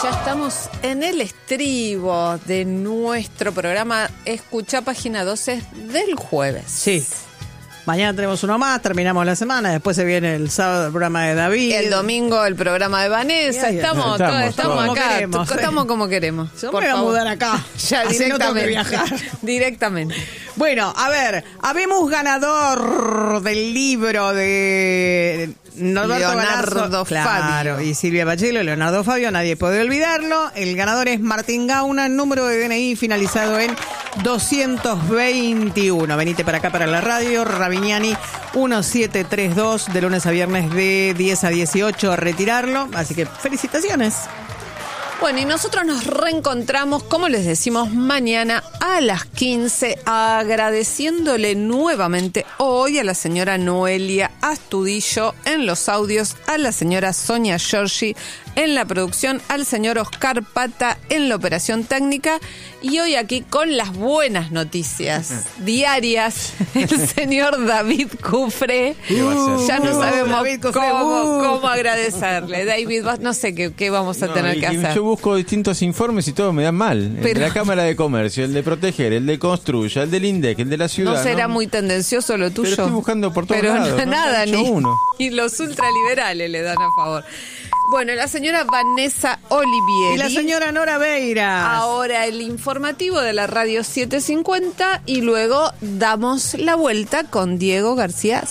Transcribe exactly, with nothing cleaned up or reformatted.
ya estamos en el estribo de nuestro programa Escuchá Página doce del jueves. Sí. Mañana tenemos uno más, terminamos la semana, después se viene el sábado el programa de David. El domingo el programa de Vanessa. Ay, estamos, estamos, todos, estamos como acá, queremos, t- estamos como queremos. Yo por me voy a favor. mudar acá. Ya Así no tengo que directamente. viajar. Directamente. Bueno, a ver, habemos ganador del libro de Norberto Leonardo Galazo, claro, Fabio. y Silvia Pachelo, Leonardo Fabio, nadie puede olvidarlo. El ganador es Martín Gauna, número de D N I finalizado en doscientos veintiuno. Venite para acá para la radio, Ravignani mil setecientos treinta y dos, de lunes a viernes de diez a dieciocho a retirarlo, así que felicitaciones. Bueno, y nosotros nos reencontramos, como les decimos, mañana a las quince, agradeciéndole nuevamente hoy a la señora Noelia Astudillo en los audios, a la señora Sonia Giorgi en la producción, al señor Oscar Pata en la operación técnica, y hoy aquí con las buenas noticias diarias, el señor David Cufré. Uh, ya no uh, sabemos David Cufré, cómo, uh. cómo agradecerle. David, vos- no sé qué, qué vamos a No, tener y- que y hacer. Yo busco distintos informes y todo me dan mal. El Pero- de la Cámara de Comercio, el de Proteger, el de Construya, el del INDEC, el de la ciudad. No será muy tendencioso lo tuyo. Pero estoy buscando por todos Pero lados, no, no nada, han hecho ni. uno. Y los ultraliberales le dan a favor. Bueno, la señora Vanessa Olivieri. Y la señora Nora Beira. Ahora el informativo de la radio setecientos cincuenta y luego damos la vuelta con Diego García